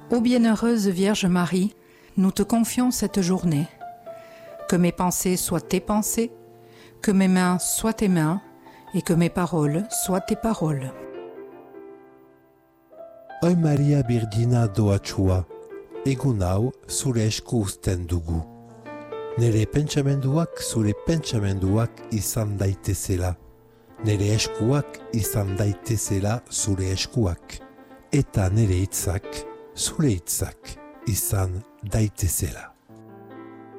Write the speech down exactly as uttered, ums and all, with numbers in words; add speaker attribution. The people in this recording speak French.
Speaker 1: Ô bienheureuse Vierge Marie, nous te confions cette journée. Que mes pensées soient tes pensées, que mes mains soient tes mains, et que mes paroles soient tes paroles.
Speaker 2: Oi Maria Birdina doatsua, egun hau zure esku uzten dugu. Nere pentsamenduak zure pentsamenduak izan daitezela. Nere eskuak izan daitezela zure eskuak. Eta nere hitzak zure hitzak izan daitezela.